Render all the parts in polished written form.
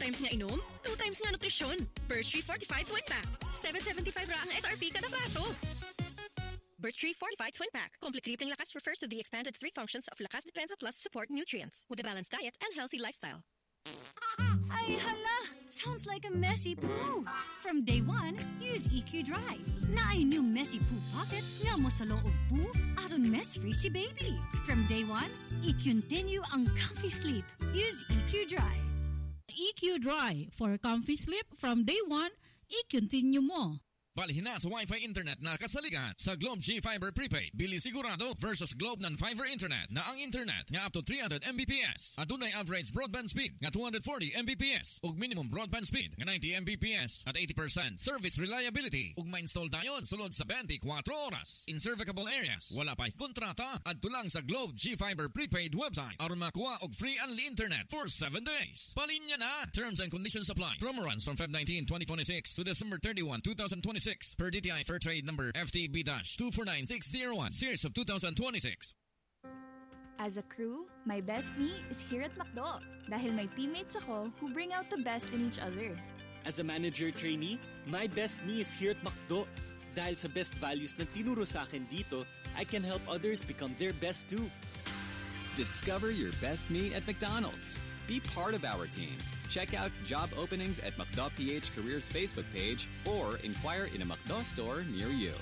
times nga inom, 2 times nga nutrisyon. Birch Tree Fortified Twin Pack. 775 ra ang SRP kada braso. Birch Tree Fortified Twin Pack. Complete Tripling Lakas refers to the expanded 3 functions of Lakas Defensa Plus support nutrients with a balanced diet and healthy lifestyle. Ay, hala! Sounds like a messy poo. From day one, use EQ Dry. Na ay new messy poo pocket nga mo sa loob poo aron mess-free si baby. From day one, i-continue ang comfy sleep. Use EQ Dry. EQ Dry for comfy sleep from day one, i-continue mo. Balhin na sa Wi-Fi internet na kasaligan sa Globe G Fiber Prepaid. Bili sigurado versus Globe non-fiber internet na ang internet nga up to 300 Mbps. At dunay average broadband speed nga 240 Mbps ug minimum broadband speed nga 90 Mbps at 80% service reliability ug ma-install dayon sulod sa 24 oras. In serviceable areas, wala pa'y kontrata at tulang sa Globe G Fiber Prepaid website aron makuha og free unli internet for 7 days. Palinya na! Terms and conditions apply. Promo runs from Feb 19, 2026 to December 31, 2026. Per DTI Fair Trade Number FTB-249601 Series of 2026. As a crew, my best me is here at McDo dahil may teammates ako who bring out the best in each other. As a manager trainee, my best me is here at McDo dahil sa best values na tinuro sa akin dito, I can help others become their best too. Discover your best me at McDonald's. Be part of our team. Check out job openings at McDo.ph Careers Facebook page or inquire in a McDo store near you.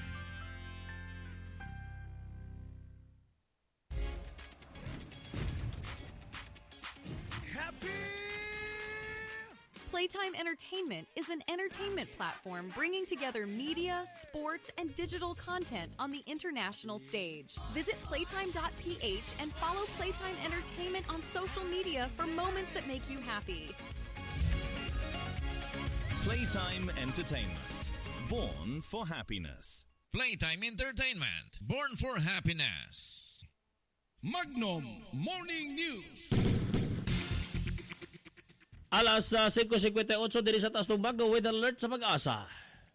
Playtime Entertainment is an entertainment platform bringing together media, sports, and digital content on the international stage. Visit playtime.ph and follow Playtime Entertainment on social media for moments that make you happy. Playtime Entertainment. Born for happiness. Playtime Entertainment. Born for happiness. Magnum Morning News. Alas 5:58 diri sa taas ng Bagno Weather Alert sa Pag-asa.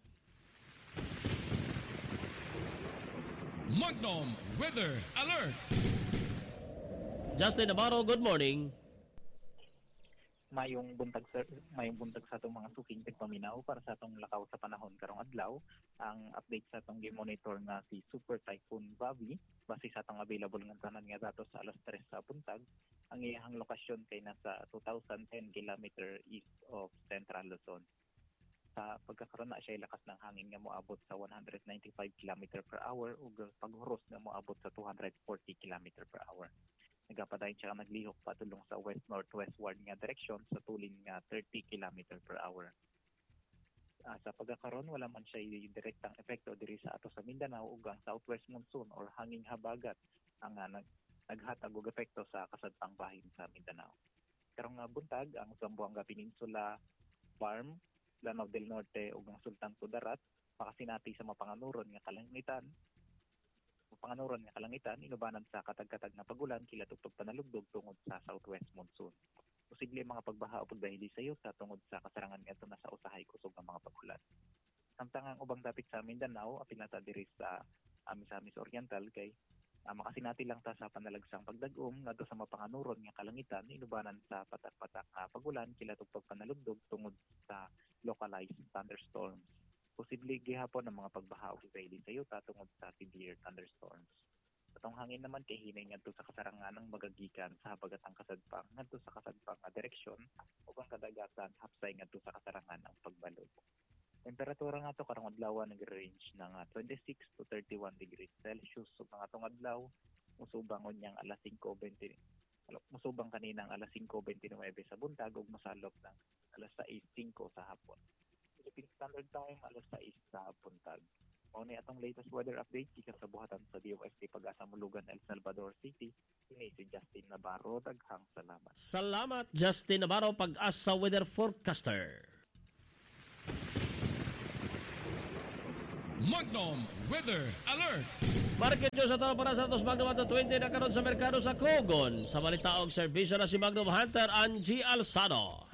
Magnum Weather Alert. Justin Navarro, good morning. Mayong buntag sa atong mga suking pagpaminaw para sa atong lakaw sa panahon karong adlaw. Ang update sa atong gi-monitor nga si Super Typhoon Bobby base sa atong available nga tanan nga datos sa alas 3 sa buntag. Ang iyang lokasyon kay nasa 2,010 km east of Central Luzon. Sa pagkakaroon na siya lakas ng hangin nga moabot sa 195 km per hour ug paghuros nga moabot sa 240 km per hour. Nagapadayon siya naglihok patulong sa west-northwestward nga direksyon sa tulin nga 30 km per hour. Sa pagkakaroon, wala man siya direktang epekto diri sa ato sa Mindanao ug ang southwest monsoon or hanging habagat ang naghatag og epekto sa kasadpang bahin sa Mindanao. Karong buntag, ang Zamboanga Peninsula, Farm, Lanao del Norte ug ang Sultan Kudarat pakasinati sa mapanganuron nga kalangitan inubanan sa katag-katag na pagulan kila tugtog panalugdog tungod sa southwest monsoon. Posible mga pagbaha o pagdahili sa yuta tungod sa kasarangan ngadto na sa usahay kusog ng mga pagulan. Samtang ang ubang dapit sa Mindanao apil na ta diri sa Misamis Oriental kay makasinati lang ta sa panalagsang pagdag-om ngadto sa mapanganuron nga kalangitan inubanan sa patak-patak na pagulan kila tugtog panalugdog tungod sa localized thunderstorms. Posible gihapon ang mga pagbaha o pagdahili sa yuta tungod sa severe thunderstorms. Atong hangin naman kay hinay ngadto sa kasarangan ng magagikan sa habagatang kasadpang ngadto sa kasadpang nga direksyon ug ang kadagatan hapsay ngadto sa kasarangan ng pagbalog. Temperatura nga to karong adlaw nag-range ng 26 to 31 degrees Celsius ug ang atong adlaw musubang unyang alas 5:20. Musubang kaninang alas 5:29 sa buntag ug mosalop ng alas 6:05 sa hapon. Philippine Standard Time alas 6 sa buntag. Mao ni atong latest weather update gikan sa buhatan sa DOST Pag-asa Mulugan, El Salvador City. Ini si Justin Navarro, daghang salamat. Salamat Justin Navarro, Pag-asa Weather Forecaster. Magnum Weather Alert. Market nyo sa tao para sa atos Magnum at 20 na karon sa merkado sa Kogon. Sa balitaog serbisyo na si Magnum Hunter Angie Alsado.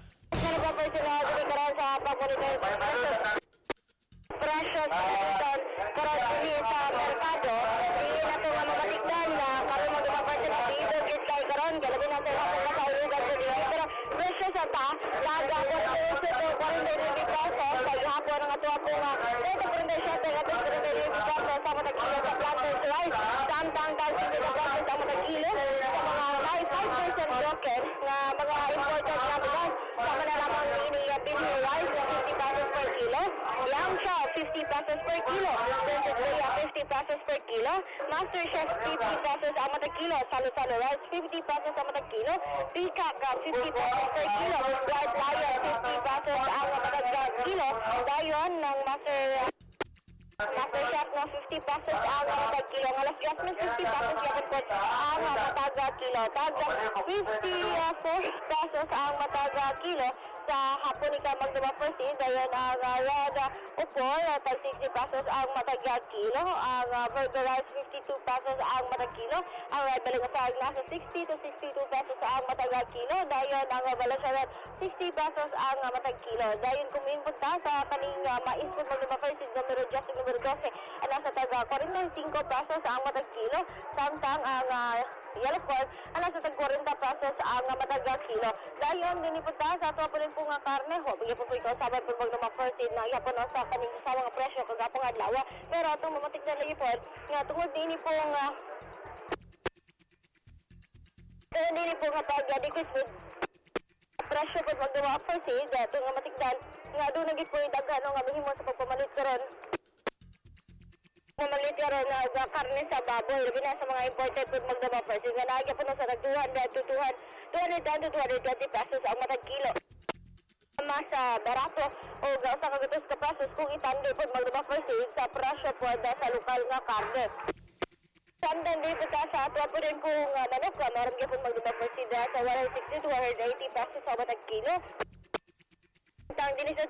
Presyo sa karasili sa merkado, hindi na ito nga mamatigdan na kami mag-umapasin sa dito, kit kay karon, galabi natin ako na sa ulugan sa dito. Pero presyo sa na ta, daga po na ito ito, 49 pesos, sa ihapon ang ato po nga, ito 47, ito 49 pesos, sa matagkilo sa planter's rice, samtang tagsin nila pesos ang matagkilo, sa mga may 5% broken, na mga imported na buwan, sa malalamang ini-pinhi rice na 50 pesos per kilo, Lamb Chop 50 pesos per kilo, Princess Leia 50 pesos per kilo, Master Chef 50 pesos ang matagkilo, Salo-Salo Rice 50 pesos ang matagkilo, Peacock 50 pesos per kilo, White Lion 50 pesos ang matagkilo, dayon ng Master Chef na 50 pesos ang matagkilo, ng Alas Jasmine 50 pesos yapon po ang matagkilo, Taga 54 pesos ang matagkilo, sa hapon ikaw magduma first in, dayon ang red upol, tag 60 pesos ang matagkilo, ang burger rice 52 pesos ang matagkilo, ang red balangasag nasa 60 to 62 pesos ang matagkilo, dayon ang balangasag 60 pesos ang matagkilo, dayon kumin punta sa kaning mais kung magduma first in, numero 10 numero 12, nasa taga 45 pesos ang matagkilo, samtang ang yellow corn, nasa tag 40 pesos ang matagkilo, dayon din ipunta sa ato po rin po nga karne, bigyan po ito sabat po magduma first in, na yapon sa kaning sa mga presyo kagapong adlaw, pero itong mamatik na lagi po nga tungod din po nga pag-decrease food presyo po magduma first in, itong nga matikdan nga doon naging po yung dagano nga mahimo sa pagpamalit karon nga karne sa baboy, labi na sa mga imported food magdama first in, nga naagya po na sa 200 to 220 pesos ang matagkilo. Mas barato o sa kagatos ka pesos kung itandi po magdama first in sa presyo po sa lokal nga karne. Samdan din po sa ato po rin kung manok, meron niya po magdama first in sa 160 to 180 pesos ang matagkilo. Ang dinisod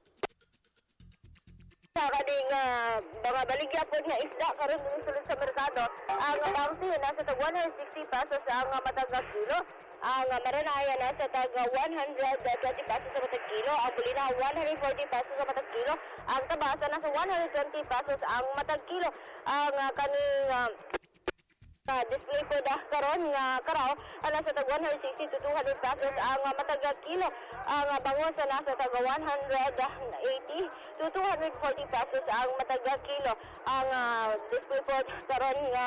sa kaning mga baligya po nga isda karon sulod sa merkado, ang bangsi nasa tag 160 pesos ang matagkilo, ang maranaya nasa tag 120 pesos sa matagkilo, ang bulina 140 pesos sa matagkilo, ang tabasa nasa 120 pesos ang matagkilo, ang kaning display po karon nga karaw nasa tag 160 to 200 pesos ang matagkilo, ang bangus nasa tag 180 to 240 pesos ang matagkilo, ang display po karon nga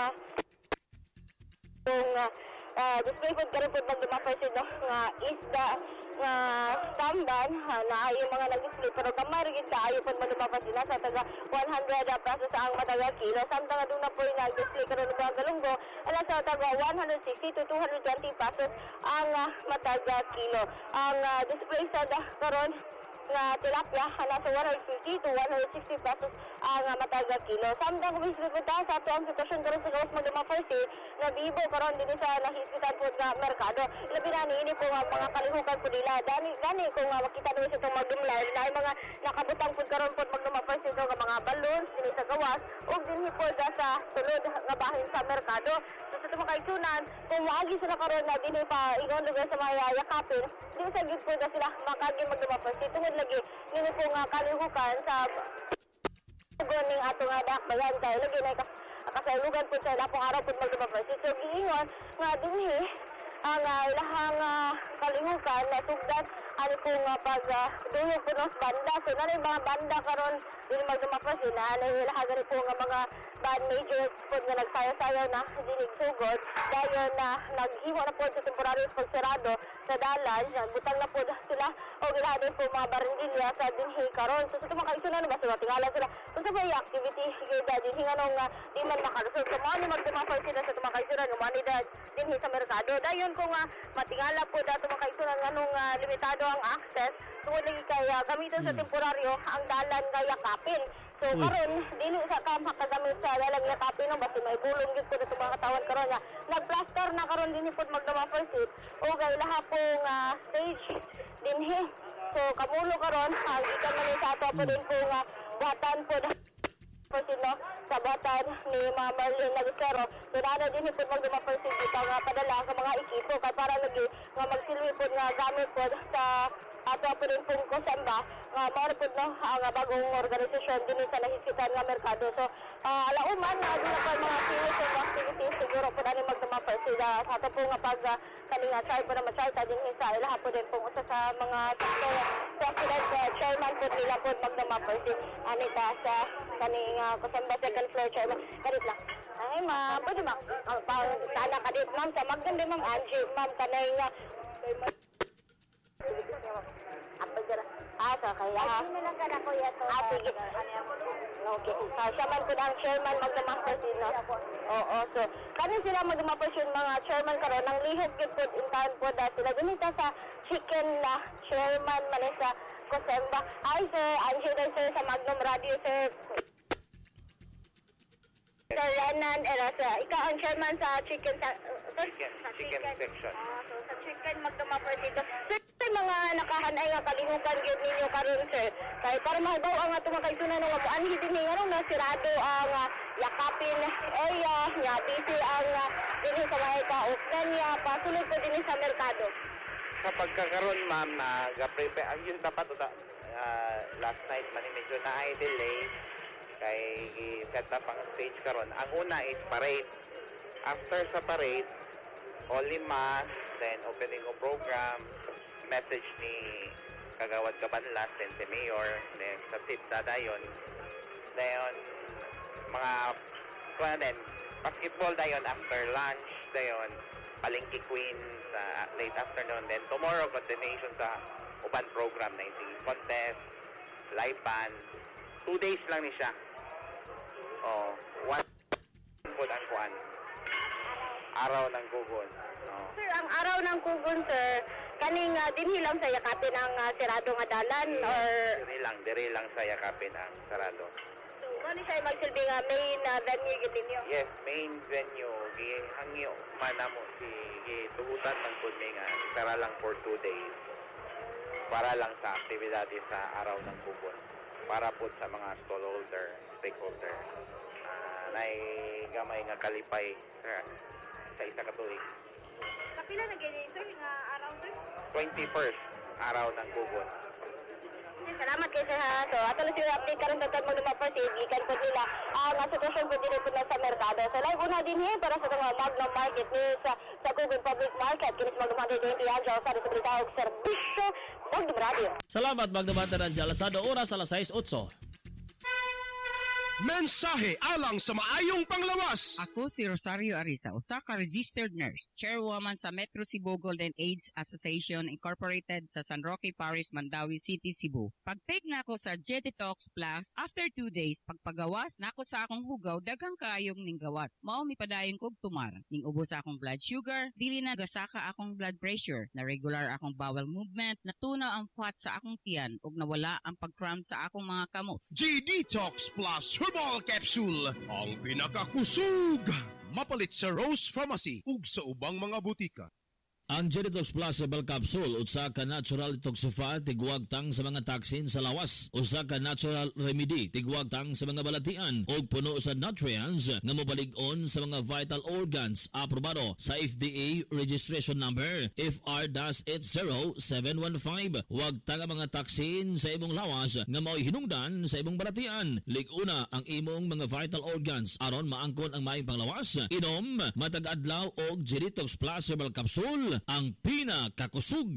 kung display po karon po magduma first no nga isda nga tamban na ay mga nag-display pero gamay rin tayo po magduma first nasa tag 100 pesos ang matagkilo, samtang aduna na po yung nag-display karon ng galunggo nasa tag 160 to 220 pesos ang matagkilo, ang display sa karon nga tilapia nasa 150 to 160 pesos ang matagkilo, samtang kumisipit po tayo sa ato ang sitwasyon karon sa gawas magduma first na bibo karon din sa nahisbitan po nga merkado, labi na niini po nga mga kalihukan po nila, dani kung makita nyo sa itong magdumlay na ay mga nakabutang po karon po magduma first ito nga mga balloons din sa gawas o din po sa sulod nga bahin sa merkado, so sa mga kaisunan kung wagi sila karon na din pa ingon lugar sa mga yakapin, di sa gid po na sila makaging magduma first tungod lagi nini po nga kalihukan sa goning ato nga dakbayan kay lagi na kasayugan po sa lapong araw po magduma first, so giingon nga dinhi ang ilahang kalihukan na sugdan ano po nga pag duhog po ng banda, so na mga banda karon din magduma first na ilahagan po nga mga band majors po nga nagsayaw-sayaw na dinig sugod, dayon na naghiwa na po sa temporary pagsarado sa dalan, butang na po sila o gilahan po mga barangilya sa dinhi karon, so sa mga kaisunan ba sila tingala sila kung sa may activity gida dinhi nga nung di man makalusot, so mga magduma first sila sa mga kaisunan nga manida dinhi sa merkado, dayon kung matingala po dato mga kaisunan nga nung limitado ang access, so lagi kaya gamiton sa temporaryo ang dalan nga yakapin. So karon dili sa makagamit sa dalang yakapin no basta may bulong gyud ko sa mga katawan karon nga nagplaster na karon dinhi pod magduma first o gay laha pong stage dinhi. So kamulo karon gikan man sa ato po din po nga batan pod no sa batan ni Ma'am Marlene Nagusero, so nana din po magduma first kita nga padala sa mga ekipo kay para lagi nga magsilbi po nga gamit po sa ato po rin pong kusamba mao po no ang bagong organisasyon din sa nahiskitan nga merkado. So alauman na din pa mga series of activities siguro po ani magdumapay sila sa ato po nga pag kaninga char po na ma-chart din sa ilaha po din po usa sa mga sector president chairman po nila po magdumapay si Anita sa kaninga Kusamba second floor chairman. Kadit lang. Ay ma'am, pwede ma'am. Sana kadit ma'am sa magdandi ma'am Angie ma'am kanay nga kaya sige. Okay. Siya man po ang chairman magdamapos no. Oo. So, kani sila magdamapos yung mga chairman karon nang lihok gid po in town po dahil sila ginita sa chicken na chairman man sa Kusamba. Hi sir, Angie sir sa Magnum Radio sir. Sir Renan, ikaw ang chairman sa chicken chicken section. So sa chicken magdamapos dito. Sir, mga nakahanay nga kalihukan gyud ninyo karon sir. Kay para mahibaw ang ato mga kaigsunan nga buan gid ni nga na sirado ang yakapin area nya busy ang dinhi sa mga kausnan niya pasulod ko dinhi sa merkado. Sa pagkakaroon ma'am ga-prepare ang yun dapat last night man medyo na ay delay kay i-set up ang stage karon. Ang una is parade. After sa parade, Holy Mass, then opening of program, message ni Kagawad Cabanlas, then si Mayor, then sa SIPSA dayon. Dayon, mga basketball dayon after lunch, dayon, Palengke Queen sa late afternoon. Then tomorrow, continuation sa uban program na singing contest, live band. 2 days lang ni siya. One po ang kuan. Araw ng Kugon. Sir, ang araw ng Kugon, sir, kaning dinhi lang sa yakapin ang sirado nga dalan or Diri lang sa yakapin ang sarado. So, ano siya magsilbi nga main venue gid ninyo? Yes, main venue. Gihangyo man mo si gitugutan man pud ni nga para lang for 2 days. Para lang sa aktibidade sa araw ng Kugon. Para po sa mga stallholder, stakeholder. Nay gamay nga kalipay sa isa ka tuig. Kapila na ganyan, sir, nga araw, sir? 21st, araw ng Kugon. Salamat kayo, sir, ha. So, ato lang siya update karon sa magdumapos, igikan po nila ang sitwasyon po din po na sa merkado. So, live una din para sa mga Magnum Market News sa Kugon Public Market. Kinis Magnum Radio, Angel, sa Resulta og Serbisyo, Magnum Radio. Salamat, Magnum Radio, Alasado, oras alas 6:08. Mensahe alang sa maayong panglawas. Ako si Rosario Arisa, usa ka registered nurse, chairwoman sa Metro Cebu Golden AIDS Association Incorporated sa San Roque Parish, Mandawi City, Cebu. Pag-take na ako sa J-Detox Plus, after 2 days, pagpagawas na ako sa akong hugaw, daghang kaayong ning gawas. Mao mi padayon kog tumar. Ning ubos akong blood sugar, dili na gasaka akong blood pressure, na regular akong bowel movement, natunaw ang fat sa akong tiyan, ug nawala ang pag-cramp sa akong mga kamot. J-Detox Plus Herbal Capsule, ang pinakakusog. Mapalit sa Rose Pharmacy ug sa ubang mga butika. Ang J-Detox Plus Herbal Capsule, usa ka natural detoxify, tigwag tang sa mga toxin sa lawas. Usa ka natural remedy, tigwag tang sa mga balatian, o puno sa nutrients nga mobalig-on sa mga vital organs. Aprobado sa FDA registration number FR-80715. Huwag tang mga toxin sa imong lawas nga mao'y hinungdan sa imong balatian. Liguna ang imong mga vital organs aron maangkon ang maayong panglawas. Inom matag-adlaw og J-Detox Plus Herbal Capsule, ang pinakakusog.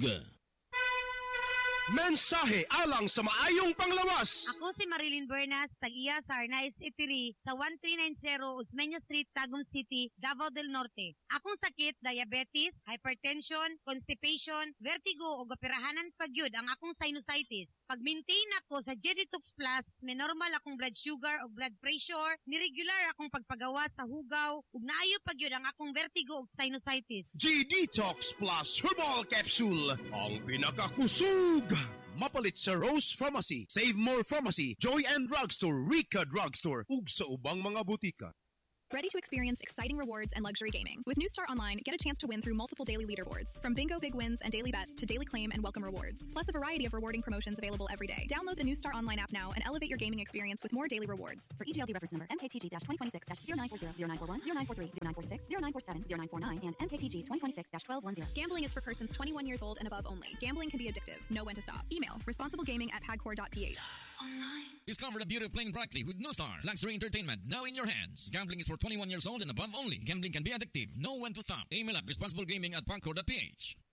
Mensahe alang sa maayong panglawas. Ako si Marilyn Bernas, tag-iya sa Arnaiz Eatery sa 1390 Osmeña Street, Tagum City, Davao del Norte. Akong sakit, diabetes, hypertension, constipation, vertigo o operahanan pagyud ang akong sinusitis. Pag-maintain ako sa J-Detox Plus, may normal akong blood sugar o blood pressure, niregular akong pagpagawa sa hugaw, ug naayo pagyud ang akong vertigo o sinusitis. J-Detox Plus Herbal Capsule, ang pinakakusog. Mapalit sa Rose Pharmacy, Save More Pharmacy, Joy and Drugstore, Rica Drugstore, ug sa ubang mga butika. Ready to experience exciting rewards and luxury gaming? With New Star Online, get a chance to win through multiple daily leaderboards, from bingo big wins and daily bets to daily claim and welcome rewards, plus a variety of rewarding promotions available every day. Download the New Star Online app now and elevate your gaming experience with more daily rewards. For EGLD reference number MKTG-2026-0940, 0940, 0943, 0947, 0947, 0949, and MKTG-2026-1210. Gambling is for persons 21 years old and above only. Gambling can be addictive. Know when to stop. Email responsiblegaming@pagcor.ph. Discover the beauty of playing brightly with New Star. Luxury entertainment now in your hands. Gambling is for 21 years old and above only. Gambling can be addictive. Know when to stop. Email at responsiblegaming@pagcor.ph.